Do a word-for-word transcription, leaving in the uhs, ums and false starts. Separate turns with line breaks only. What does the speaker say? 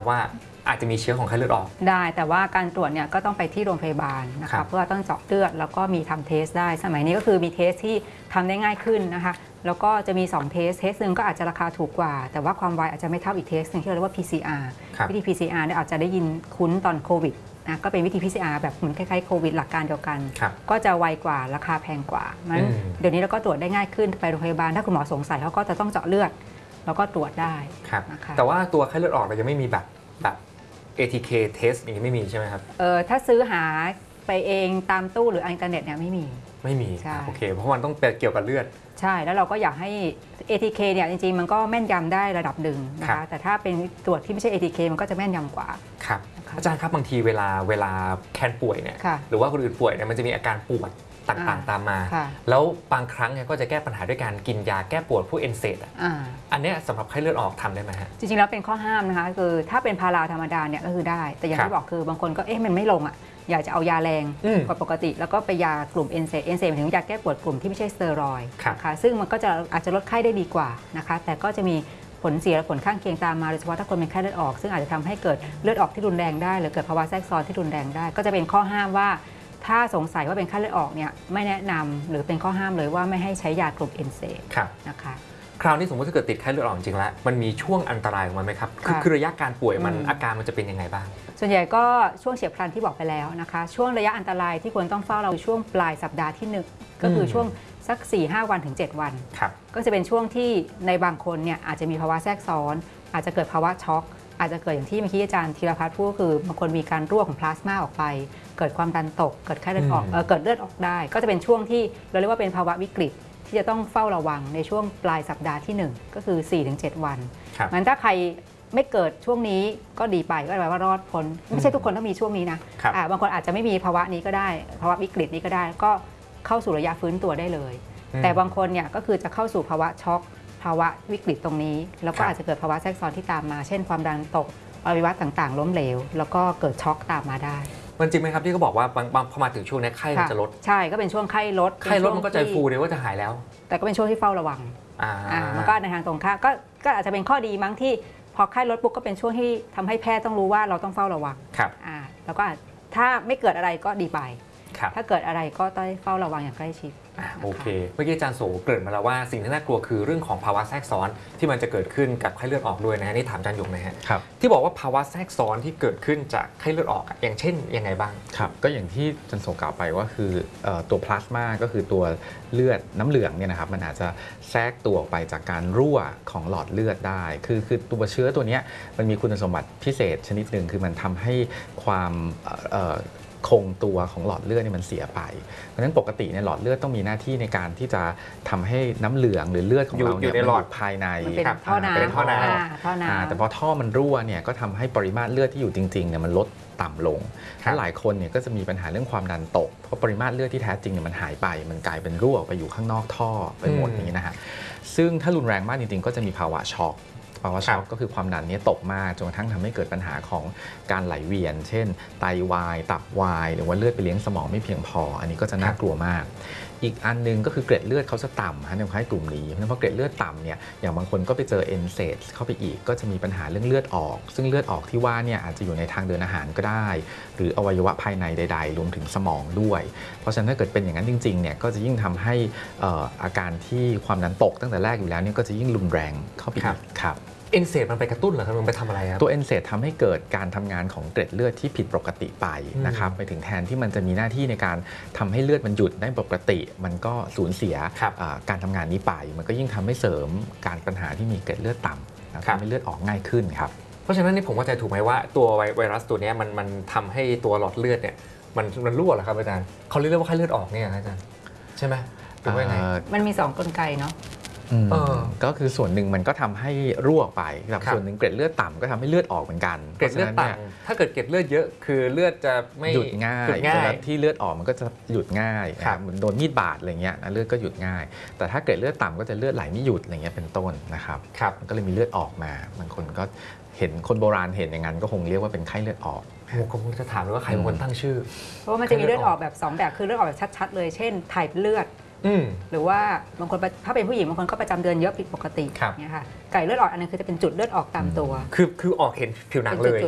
ว่าอาจจะมีเชื้อของไข้เลือดออก
ได้แต่ว่าการตรวจเนี่ยก็ต้องไปที่โรงพยาบาลนะคะเพื่อต้องเจาะเลือดแล้วก็มีทำเทสได้สมัยนี้ก็คือมีเทสที่ทำได้ง่ายขึ้นนะคะแล้วก็จะมีสองเทสเทสหนึ่งก็อาจจะราคาถูกกว่าแต่ว่าความไวอาจจะไม่เท่าอีกเทสหนึ่งที่เราเรียกว่า พี ซี อาร์ วิธี พี ซี อาร์ เนี่ยอาจจะได้ยินคุ้นตอนโควิดนะก็เป็นวิธี พี ซี อาร์ แบบเหมือนคล้ายๆโควิดหลักการเดียวกันก็จะไวกว่าราคาแพงกว่ามันเดี๋ยวนี้เราก็ตรวจได้ง่ายขึ้นไปโรงพยาบาลถ้าคุณหมอสงสัยเขาก็จะต้องเจาะเลือดแล้วก็ตรวจได้
นะคะแต่ว่าตัวไข้เลือดออกเรายังไม่มีแบบแบบ เอ ที เค test อย่างนี้ไม่มีใช่ไหมครับ
เออถ้าซื้อหาไปเองตามตู้หรืออินเทอร์เน็ตเนี่ยไม่มี
ไม่มีโอเคเพราะมันต้องเกี่ยวกับเลือด
ใช่แล้วเราก็อยากให้ เอ ที เค เนี่ยจริงๆมันก็แม่นยำได้ระดับหนึ่งนะคะแต่ถ้าเป็นตรวจที่ไม่ใช่ เอ ที เค มันก็จะแม่นยำกว่า
ครับอาจารย์ครับบางทีเวลาเวลาแคนป่วยเนี่ยหรือว่าคนอื่นป่วยเนี่ยมันจะมีอาการปวดต่างๆตามมาแล้วบางครั้งเนี่ยก็จะแก้ปัญหาด้วยการกินยาแก้ปวดพวกเอนเซดอ่ะอันนี้สำหรับไข้เลือดออกทำได้ไหมฮะ
จริงๆแล้วเป็นข้อห้ามนะคะคือถ้าเป็นพาราธรรมดาเนี่ยก็คือได้แต่อย่างที่บอกคือบางคนก็เอ๊ะมันไม่ลงอ่ะอยากจะเอายาแรงกว่าปกติแล้วก็ไปยากลุ่มเอนเซดเอนเซดหมายถึงยาแก้ปวดกลุ่มที่ไม่ใช่สเตียรอยด์ค่ะซึ่งมันก็จะอาจจะลดไข้ได้ดีกว่านะคะแต่ก็จะมีผลเสียและผลข้างเคียงตามมาโดยเฉพาะถ้าคนเป็นไข้เลือดออกซึ่งอาจจะทำให้เกิดเลือดออกที่รุนแรงได้หรือเกิดภาวะแทรกซ้อนที่รุนแรงได้ก็จะเป็นข้อห้ามว่าถ้าสงสัยว่าเป็นไข้เลือดออกเนี่ยไม่แนะนำหรือเป็นข้อห้ามเลยว่าไม่ให้ใช้ยากลุ่มเอนเซดนะคะ
คราวนี้สมมติถ้าเกิดติดไข้เลือดออกจริงแล้วมันมีช่วงอันตรายของมันไหมครับคือระยะการป่วยมันอาการมันจะเป็นยังไงบ้าง
ส่วนใหญ่ก็ช่วงเฉียบพลันที่บอกไปแล้วนะคะช่วงระยะอันตรายที่ควรต้องเฝ้าเราช่วงปลายสัปดาห์ที่หนึ่งก็คือช่วงสัก สี่ห้า วันถึงเจ็ดวันก็จะเป็นช่วงที่ในบางคนเนี่ยอาจจะมีภาวะแทรกซ้อนอาจจะเกิดภาวะช็อกอาจจะเกิดอย่างที่เมื่อกี้อาจารย์ธีรพัฒน์พูดก็คือบางคนมีการรั่วของพลาสมาออกไปเกิดความดันตกเกิดไข้เลือดออกเออเกิดเลือดออกได้ก็จะเป็นช่วงที่เราเรียกว่าเป็นภาวะวิกฤตที่จะต้องเฝ้าระวังในช่วงปลายสัปดาห์ที่หนึ่งก็คือ สี่ถึงเจ็ด วันงั้นถ้าใครไม่เกิดช่วงนี้ก็ดีไปก็แปลว่ารอดพ้นไม่ใช่ทุกคนต้องมีช่วงนี้นะบางคนอาจจะไม่มีภาวะนี้ก็ได้ภาวะวิกฤตนี้ก็ได้ก็เข้าสู่ระยะฟื้นตัวได้เลยแต่บางคนเนี่ยก็คือจะเข้าสู่ภาวะช็อกภาวะวิกฤตตรงนี้แล้วก็อาจจะเกิดภาวะแทรกซ้อนที่ตามมาเช่นความดันตกอวัยวะต่างๆล้มเหลวแล้วก็เกิดช็อกตามมาได้
มันจริงไหมครับที่เขาบอกว่าบางพอมาถึงช่วงนี้ไข้มันจะลด
ใช่ก็เป็นช่วงไข้ลด
ไข้ลดมันก็ใจฟูเลยว่าจะหายแล้ว
แต่ก็เป็นช่วงที่เฝ้าระวังมันก็ในทางตรงข้ามก็อาจจะเป็นข้อดีมั้งที่พอไข้ลดปุ๊บก็เป็นช่วงที่ทำให้แพทย์ต้องรู้ว่าเราต้องเฝ้าระวังแล้วก็ถ้าไม่เกิดอะไรก็ดีไปถ้าเกิดอะไรก็ต้องเฝ้าระวังอย่างใกล้ชิด
โอเคเมื่อกี้อาจารย์โสเกริ่นมาแล้วว่าสิ่งที่น่ากลัวคือเรื่องของภาวะแทรกซ้อนที่มันจะเกิดขึ้นกับไข้เลือดออกด้วยนะฮะนี่ถามอาจารย์ยงนะฮะที่บอกว่าภาวะแทรกซ้อนที่เกิดขึ้นจากไข้เลือดออกอย่างเช่นยังไงบ้าง
ครับก็อย่างที่อาจารย์โสกล่าวไปว่าคือตัวพลาสมาก็คือตัวเลือดน้ำเหลืองเนี่ยนะครับมันอาจจะแทรกตัวออกไปจากการรั่วของหลอดเลือดได้คือคือตัวเชื้อตัวนี้มันมีคุณสมบัติพิเศษชนิดหนึ่งคือมันทำให้ความคงตัวของหลอดเลือดนี่มันเสียไปเพราะฉะนั้นปกติเนี่ยหลอดเลือดต้องมีหน้าที่ในการที่จะทำให้น้ำเหลืองหรือเลือดของเราเนี่ยมันอยู่ภายใน
เป็นท่อน้ำ
เป็นท่อน้ำ
แต่พอท่อมันรั่วเนี่ยก็ทำให้ปริมาตรเลือดที่อยู่จริงๆเนี่ยมันลดต่ำลงและหลายคนเนี่ยก็จะมีปัญหาเรื่องความดันตกเพราะปริมาตรเลือดที่แท้จริงเนี่ยมันหายไปมันกลายเป็นรั่วไปอยู่ข้างนอกท่อไปหมดนี้นะฮะซึ่งถ้ารุนแรงมากจริงๆก็จะมีภาวะช็อกภาวะช็อกก็คือความดันนี้ตกมากจนกระทั่งทำให้เกิดปัญหาของการไหลเวียนเช่นไตวายตับวายหรือว่าเลือดไปเลี้ยงสมองไม่เพียงพออันนี้ก็จะน่ากลัวมากอีกอันนึงก็คือเกล็ดเลือดเขาจะต่ำฮะในคนไข้กลุ่มนี้เพราะเกล็ดเลือดต่ำเนี่ยอย่างบางคนก็ไปเจอเอนเซดเข้าไปอีกก็จะมีปัญหาเรื่องเลือดออกซึ่งเลือดออกที่ว่าเนี่ยอาจจะอยู่ในทางเดินอาหารก็ได้หรืออวัยวะภายในใดๆรวมถึงสมองด้วยเพราะฉะนั้นถ้าเกิดเป็นอย่างนั้นจริงๆเนี่ยก็จะยิ่งทำให้อาการที่ความดันตกตั้งแต่แรกอยู่แล้วเนี่ยก็จะยิ่งรุนแรงเข้าไปอีกครับ
เอนเซดมันไปกระตุ้นเหรอครับมันไปทำอะไรครับ
ตัวเอนเซดทำให้เกิดการทำงานของเกล็ดเลือดที่ผิดปกติไปนะครับไปถึงแทนที่มันจะมีหน้าที่ในการทำให้เลือดมันหยุดได้ปกติมันก็สูญเสียการทำงานนี้ไปมันก็ยิ่งทำให้เสริมการปัญหาที่มีเกล็ดเลือดต่ำทำให้เลือดออกง่ายขึ้นครับ
เพราะฉะนั้นนี่ผมเข้าใจถูกไหมว่าตัวไวรัสตัวนี้มันมันทำให้ตัวหลอดเลือดเนี่ยมันมันรั่วเหรอครับอาจารย์เขาเรียกว่าไข้เลือดออกเนี่ยอาจารย์ใช่ไหมหรือว่าไง
มันมีสองกลไกเนาะ
ก็คือส่วนหนึ่งมันก็ทำให้รั่วไปกับส่วนหนึ่งเกล็ดเลือดต่ำก็ทำให้เลือดออกเหมือนกัน
เกล็ดเลือดต่ำถ้าเกิดเกล็ดเลือดเยอะคือเลือดจะไม่
หยุดง่ายเวลาที่เลือดออกมันก็จะหยุดง่ายเหมือนโดนมีดบาดอะไรเงี้ยเลือดก็หยุดง่ายแต่ถ้าเกล็ดเลือดต่ำก็จะเลือดไหลไม่หยุดอะไรเงี้ยเป็นต้นนะครับมันก็เลยมีเลือดออกมาบางคนก็เห็นคนโบราณเห็นอย่างนั้นก็คงเรียกว่าเป็นไข้เลือดออก
ผมคงจะถามเลยว่าใครเป็นคนตั้งชื่อ
เพราะว่ามันจะมีเลือดออกแบบสองแบบคือเลือดออกแบบชัดๆเลยเช่นถ่ายเลือดหรือว่าบางคนถ้าเป็นผู้หญิงบางคนก็ประจำเดือนเยอะผิดปกติเนี่ยค่ะไก่เลือดออกอันนึงคือจะเป็นจุดเลือดออกตามตัว
คือคือออกเห็นผิวหนังเลย